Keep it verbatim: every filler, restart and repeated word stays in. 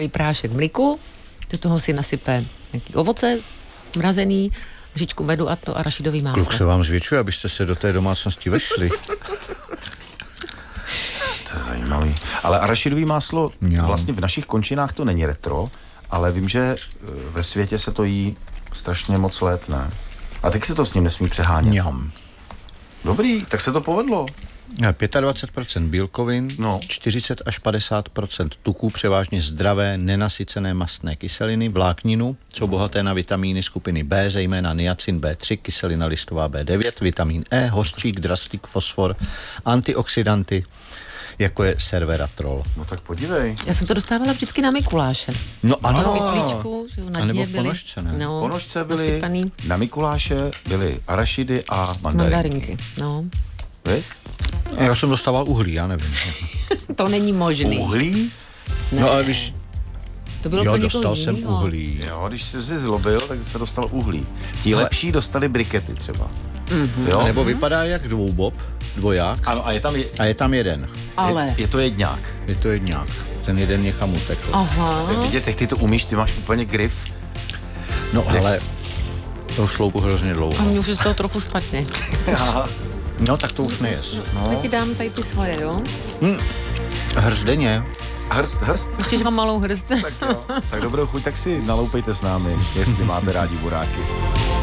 prášek mliku, do toho si nasype nějaký ovoce, mrazený, lžičku medu a to arašidový máslo. Kluk se vám zvětšuje, abyste se do té domácnosti vešli. To je zajímavý. Ale arašidový máslo, Jo. vlastně v našich končinách to není retro, ale vím, že ve světě se to jí strašně moc let, ne? A teď se to s ním nesmí přehánět. Mňam. Dobrý, tak se to povedlo. dvacet pět procent bílkovin, No. čtyřicet až padesát procent tuků, převážně zdravé, nenasycené mastné kyseliny, vlákninu, jsou bohaté na vitamíny skupiny B, zejména niacin bé tři, kyselina listová bé devět, vitamin E, hořčík, drastik, fosfor, antioxidanty, jako je serveratrol. No tak podívej. Já jsem to dostávala vždycky na Mikuláše. No ano. V pytlíčku, že na A nebo dně v byly, ponožce, ne? no, V ponožce byly, nasypaný na Mikuláše byly arašidy a mandarinky. mandarinky. No. Vy? Já jsem dostával uhlí, já nevím. To není možný. Uhlí? Ne. No ale když... To bylo Jo, pro někoho dostal jsem jinýho. uhlí. Jo, když jsi si zlobil, tak se dostal uhlí. Ti Ale- lepší dostali brikety třeba. Mhm. Jo? A nebo vypadá jak dvoubob, dvoják, Ano, a je tam je, a je tam jeden. Ale. je, je to jedňák. Je to jedňák. Ten jeden někam utekl. Aha. To je vidět, jak ty to umíš, ty máš úplně grif. No ale to šloupu hrozně A dlouho. mně už je z toho trochu špatně. No tak to už nejes. No. Já ti dám tady ty svoje, jo? Hrzdeně. Hrst, hrst. Ještě, že mám malou hrst. Tak jo. Tak dobrou chuť, tak si naloupejte s námi, jestli máte rádi buráky.